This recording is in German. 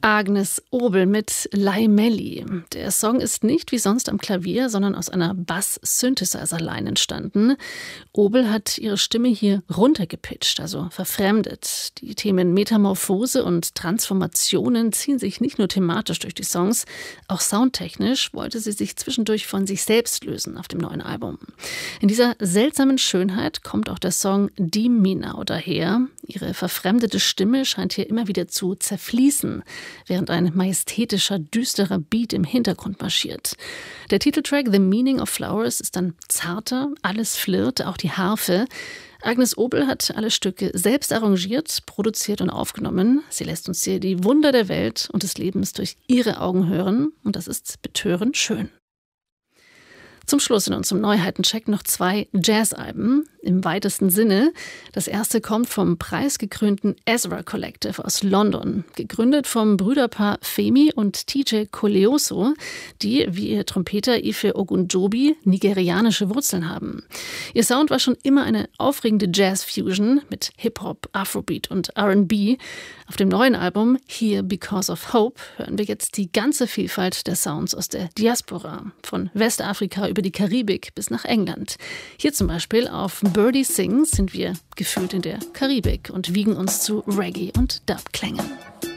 Agnes Obel mit Laimelli. Der Song ist nicht wie sonst am Klavier, sondern aus einer Bass-Synthesizer-Line entstanden. Obel hat ihre Stimme hier runtergepitcht, also verfremdet. Die Themen Metamorphose und Transformationen ziehen sich nicht nur thematisch durch die Songs, auch soundtechnisch wollte sie sich zwischendurch von sich selbst lösen auf dem neuen Album. In dieser seltsamen Schönheit kommt auch der Song Die Minau daher. Ihre verfremdete Stimme scheint hier immer wieder zu zerfließen, während ein majestätischer, düsterer Beat im Hintergrund marschiert. Der Titeltrack The Meaning of Flowers ist dann zarter, alles flirrt, auch die Harfe. Agnes Obel hat alle Stücke selbst arrangiert, produziert und aufgenommen. Sie lässt uns hier die Wunder der Welt und des Lebens durch ihre Augen hören. Und das ist betörend schön. Zum Schluss in unserem Neuheitencheck noch 2 Jazzalben im weitesten Sinne. Das erste kommt vom preisgekrönten Ezra Collective aus London, gegründet vom Brüderpaar Femi und TJ Koleoso, die, wie ihr Trompeter Ife Ogunjobi, nigerianische Wurzeln haben. Ihr Sound war schon immer eine aufregende Jazz-Fusion mit Hip-Hop, Afrobeat und R&B. Auf dem neuen Album Here Because of Hope hören wir jetzt die ganze Vielfalt der Sounds aus der Diaspora, von Westafrika über die Karibik bis nach England. Hier zum Beispiel auf Birdie Sings sind wir gefühlt in der Karibik und wiegen uns zu Reggae und Dub-Klängen.